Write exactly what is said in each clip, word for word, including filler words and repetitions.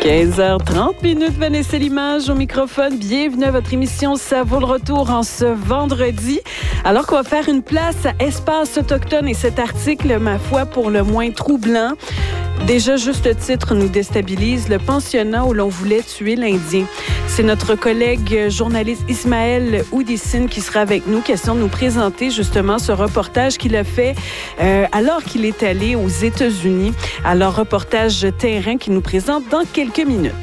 quinze heures trente minutes, Vanessa Limage au microphone. Bienvenue à votre émission Ça vaut le retour en ce vendredi. Alors qu'on va faire une place à Espace autochtone et cet article, ma foi, pour le moins troublant. Déjà, juste le titre nous déstabilise. Le pensionnat où l'on voulait tuer l'Indien. C'est notre collègue journaliste Ismaël Oudissine qui sera avec nous. Question de nous présenter justement ce reportage qu'il a fait euh, alors qu'il est allé aux États-Unis. Alors, reportage terrain qu'il nous présente dans quelques minutes.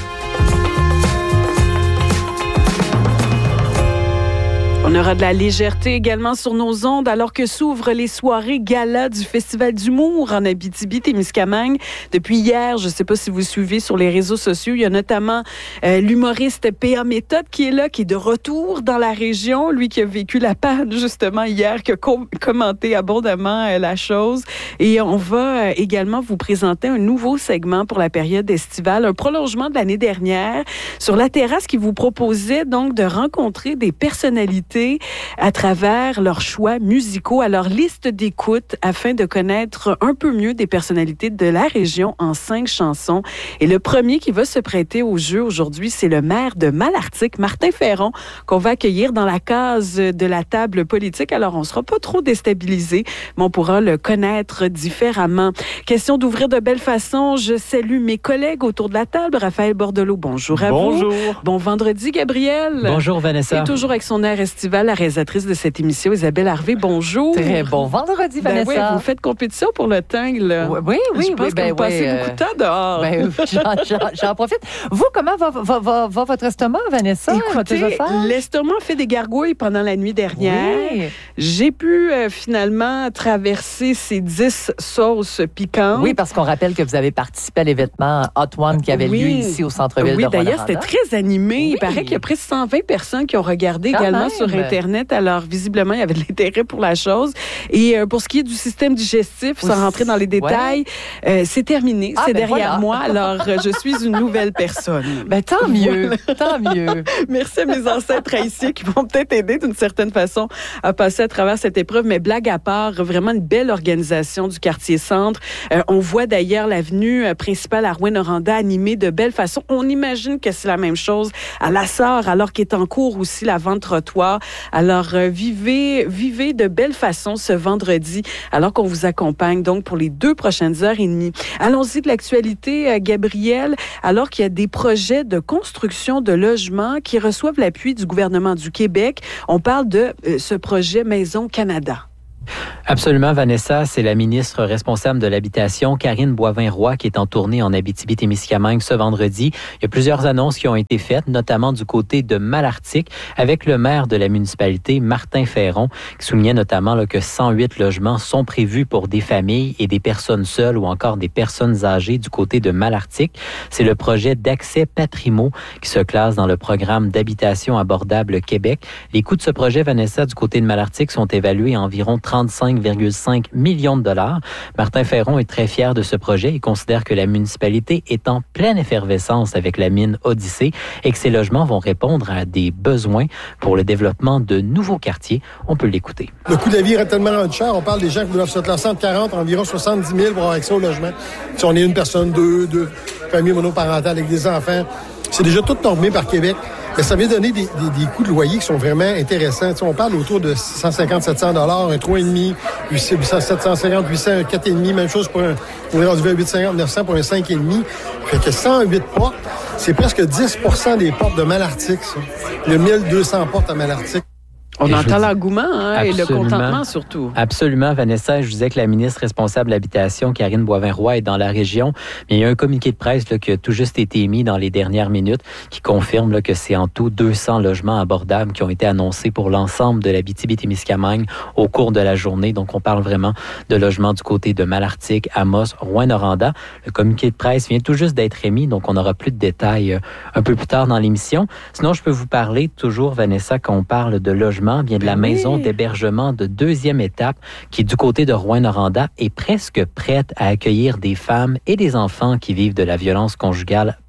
On aura de la légèreté également sur nos ondes alors que s'ouvrent les soirées gala du Festival d'humour en Abitibi-Témiscamingue. Depuis hier, je ne sais pas si vous suivez sur les réseaux sociaux, il y a notamment euh, l'humoriste P A Méthode qui est là, qui est de retour dans la région. Lui qui a vécu la panne justement hier, qui a com- commenté abondamment euh, la chose. Et on va euh, également vous présenter un nouveau segment pour la période estivale, un prolongement de l'année dernière sur la terrasse qui vous proposait donc de rencontrer des personnalités à travers leurs choix musicaux, à leur liste d'écoute afin de connaître un peu mieux des personnalités de la région en cinq chansons. Et le premier qui va se prêter au jeu aujourd'hui, c'est le maire de Malartic, Martin Ferron, qu'on va accueillir dans la case de la table politique. Alors, on ne sera pas trop déstabilisé, mais on pourra le connaître différemment. Question d'ouvrir de belle façon. Je salue mes collègues autour de la table. Raphaël Bordelot, bonjour à bonjour. vous. Bonjour. Bon vendredi, Gabriel. Bonjour, Vanessa. Et toujours avec son air estival, la réalisatrice de cette émission, Isabelle Harvey. Bonjour. Très bon vendredi, Vanessa. Ben oui, vous faites compétition pour le temps, là. Oui, oui, oui. Je pense oui, que ben, vous passez oui, beaucoup de temps dehors. Ben, j'en, j'en, j'en profite. Vous, comment va, va, va, va votre estomac, Vanessa? Écoutez, l'estomac fait des gargouilles pendant la nuit dernière. Oui. J'ai pu euh, finalement traverser ces dix sauces piquantes. Oui, parce qu'on rappelle que vous avez participé à l'événement Hot One qui avait oui. lieu ici au centre-ville oui, de Rouyn-Noranda. Oui, d'ailleurs, c'était très animé. Oui. Il paraît qu'il y a presque cent vingt personnes qui ont regardé Quand également même. sur Internet. Alors, visiblement, il y avait de l'intérêt pour la chose. Et euh, pour ce qui est du système digestif, sans rentrer dans les détails, ouais. euh, c'est terminé. Ah, c'est ben derrière voilà. moi. Alors, euh, je suis une nouvelle personne. Ben, tant mieux. Tant mieux. Merci à mes ancêtres haïtiens qui vont peut-être aider d'une certaine façon à passer à travers cette épreuve. Mais blague à part, vraiment une belle organisation du quartier centre. Euh, on voit d'ailleurs l'avenue principale à Rouyn-Noranda animée de belle façon. On imagine que c'est la même chose à La Sarre, alors qu'il est en cours aussi la vente trottoir. Alors, euh, vivez, vivez de belle façon ce vendredi, alors qu'on vous accompagne donc pour les deux prochaines heures et demie. Allons-y de l'actualité, euh, Gabriel, alors qu'il y a des projets de construction de logements qui reçoivent l'appui du gouvernement du Québec. On parle de euh, ce projet Maison Canada. Absolument, Vanessa. C'est la ministre responsable de l'habitation, Karine Boivin-Roy, qui est en tournée en Abitibi-Témiscamingue ce vendredi. Il y a plusieurs annonces qui ont été faites, notamment du côté de Malartic, avec le maire de la municipalité, Martin Ferron, qui soulignait notamment là, que cent huit logements sont prévus pour des familles et des personnes seules ou encore des personnes âgées du côté de Malartic. C'est le projet d'accès Patrimo qui se classe dans le programme d'habitation abordable Québec. Les coûts de ce projet, Vanessa, du côté de Malartic sont évalués à environ trente-cinq virgule cinq millions de dollars. Martin Ferron est très fier de ce projet. Il considère que la municipalité est en pleine effervescence avec la mine Odyssée et que ces logements vont répondre à des besoins pour le développement de nouveaux quartiers. On peut l'écouter. Le coût de la vie est tellement rendu cher. On parle des gens qui doivent se classer entre quarante environ soixante-dix mille pour avoir accès au logement. Si on est une personne, deux, deux familles monoparentales avec des enfants, c'est déjà tout normé par Québec. Mais ça vient donner des, des, des coûts de loyer qui sont vraiment intéressants. Tu sais, on parle autour de six cent cinquante à sept cents dollars, un trois virgule cinq, sept cent cinquante, huit cents, un quatre virgule cinq, même chose pour un, on est rendu vers huit cent cinquante, neuf cents pour un cinq virgule cinq. Fait que cent huit portes, c'est presque dix pour cent des portes de Malartic, ça. Il y a mille deux cents portes à Malartic. On et entend l'engouement hein, et le contentement surtout. Absolument, Vanessa. Je disais que la ministre responsable de l'habitation, Karine Boivin-Roy, est dans la région. Mais il y a un communiqué de presse là, qui a tout juste été émis dans les dernières minutes qui confirme là, que c'est en tout deux cents logements abordables qui ont été annoncés pour l'ensemble de l'Abitibi-Témiscamingue au cours de la journée. Donc, on parle vraiment de logements du côté de Malartic, Amos, Rouyn-Noranda. Le communiqué de presse vient tout juste d'être émis, donc on aura plus de détails euh, un peu plus tard dans l'émission. Sinon, je peux vous parler toujours, Vanessa, quand on parle de logements, vient de la maison oui. d'hébergement de deuxième étape qui, du côté de Rouyn-Noranda, est presque prête à accueillir des femmes et des enfants qui vivent de la violence conjugale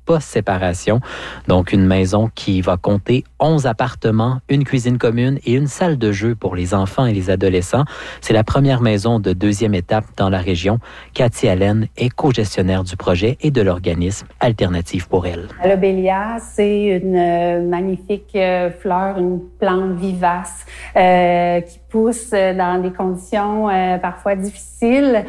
post-séparation. Donc, une maison qui va compter onze appartements, une cuisine commune et une salle de jeu pour les enfants et les adolescents. C'est la première maison de deuxième étape dans la région. Cathy Allen est co-gestionnaire du projet et de l'organisme Alternative pour elle. La lobelia, c'est une euh, magnifique euh, fleur, une plante vivace euh, qui pousse dans des conditions euh, parfois difficiles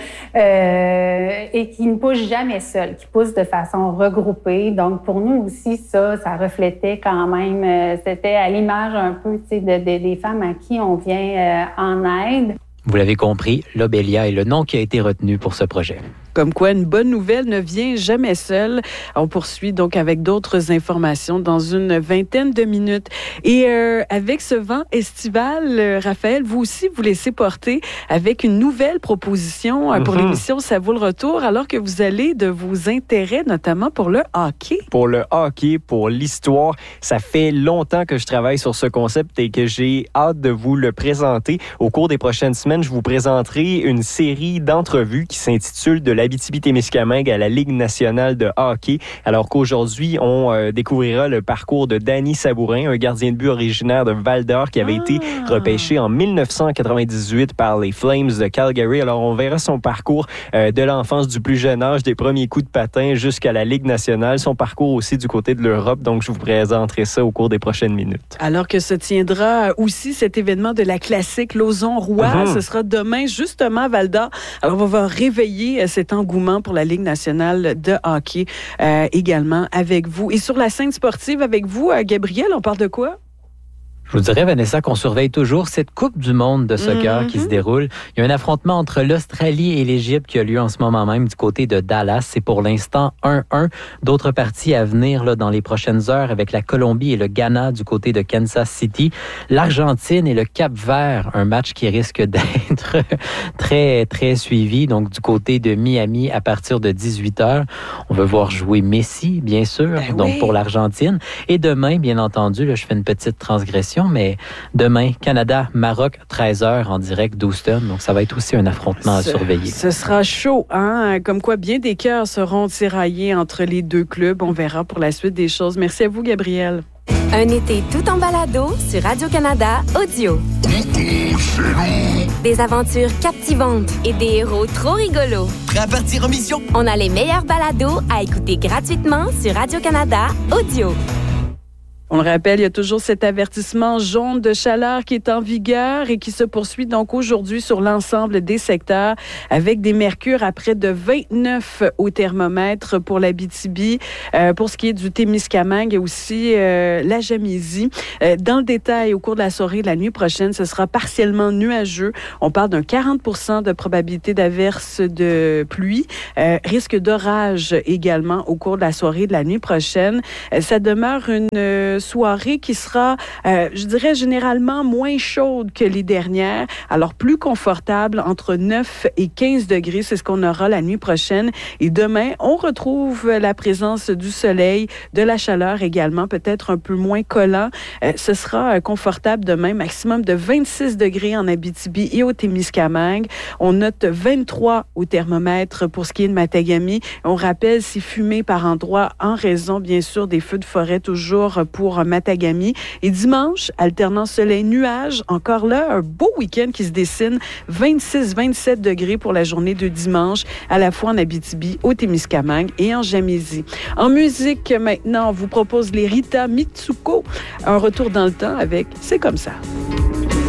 euh, et qui ne pousse jamais seule, qui pousse de façon regroupée. Donc, pour nous aussi, ça, ça reflétait quand même, euh, c'était à l'image un peu, tu sais, de, de, des femmes à qui on vient euh, en aide. Vous l'avez compris, Lobelia est le nom qui a été retenu pour ce projet. Comme quoi, une bonne nouvelle ne vient jamais seule. On poursuit donc avec d'autres informations dans une vingtaine de minutes. Et euh, avec ce vent estival, euh, Raphaël, vous aussi vous laissez porter avec une nouvelle proposition euh, pour mm-hmm. l'émission Ça vaut le retour, alors que vous allez de vos intérêts, notamment pour le hockey. Pour le hockey, pour l'histoire, ça fait longtemps que je travaille sur ce concept et que j'ai hâte de vous le présenter. Au cours des prochaines semaines, je vous présenterai une série d'entrevues qui s'intitule « De l'Abitibi-Témiscamingue à la Ligue nationale de hockey ». Alors qu'aujourd'hui, on euh, découvrira le parcours de Danny Sabourin, un gardien de but originaire de Val-d'Or qui avait ah. été repêché en dix-neuf cent quatre-vingt-dix-huit par les Flames de Calgary. Alors on verra son parcours euh, de l'enfance, du plus jeune âge, des premiers coups de patin jusqu'à la Ligue nationale, son parcours aussi du côté de l'Europe. Donc je vous présenterai ça au cours des prochaines minutes. Alors que se tiendra aussi cet événement de la classique Lauson-Roy, mm-hmm. ce sera demain justement à Val-d'Or. Alors on va réveiller cet engouement pour la Ligue nationale de hockey euh, également avec vous. Et sur la scène sportive avec vous, euh, Gabriel, on parle de quoi? Je vous dirais, Vanessa, qu'on surveille toujours cette Coupe du monde de soccer mm-hmm. qui se déroule. Il y a un affrontement entre l'Australie et l'Égypte qui a lieu en ce moment même du côté de Dallas. C'est pour l'instant un un. D'autres parties à venir là, dans les prochaines heures avec la Colombie et le Ghana du côté de Kansas City. L'Argentine et le Cap-Vert, un match qui risque d'être très, très suivi. Donc, du côté de Miami à partir de dix-huit heures. On veut voir jouer Messi, bien sûr, ben donc oui. pour l'Argentine. Et demain, bien entendu, là, je fais une petite transgression, mais demain, Canada-Maroc, treize heures en direct d'Houston. Donc, ça va être aussi un affrontement ce, à surveiller. Ce sera chaud, hein? Comme quoi, bien des cœurs seront tiraillés entre les deux clubs. On verra pour la suite des choses. Merci à vous, Gabriel. Un été tout en balado sur Radio-Canada Audio. Des aventures captivantes et des héros trop rigolos. Prêt à partir en mission? On a les meilleurs balados à écouter gratuitement sur Radio-Canada Audio. On le rappelle, il y a toujours cet avertissement jaune de chaleur qui est en vigueur et qui se poursuit donc aujourd'hui sur l'ensemble des secteurs avec des mercures à près de vingt-neuf au thermomètre pour l'Abitibi. Euh, pour ce qui est du Témiscamingue et aussi euh, la Jamaisie. Euh, dans le détail, au cours de la soirée de la nuit prochaine, ce sera partiellement nuageux. On parle d'un quarante pour cent de probabilité d'averse de pluie. Euh, risque d'orage également au cours de la soirée de la nuit prochaine. Euh, ça demeure une euh, soirée qui sera, euh, je dirais, généralement moins chaude que les dernières. Alors, plus confortable, entre neuf et quinze degrés. C'est ce qu'on aura la nuit prochaine. Et demain, on retrouve la présence du soleil, de la chaleur également, peut-être un peu moins collant. Euh, ce sera euh, confortable demain, maximum de vingt-six degrés en Abitibi et au Témiscamingue. On note vingt-trois au thermomètre pour ce qui est de Matagami. On rappelle, c'est fumé par endroits en raison, bien sûr, des feux de forêt toujours pour Matagami. Et dimanche, alternant soleil-nuage, encore là, un beau week-end qui se dessine, vingt-six à vingt-sept degrés pour la journée de dimanche, à la fois en Abitibi, au Témiscamingue et en Jamaisie. En musique, maintenant, on vous propose les Rita Mitsuko. Un retour dans le temps avec « C'est comme ça ».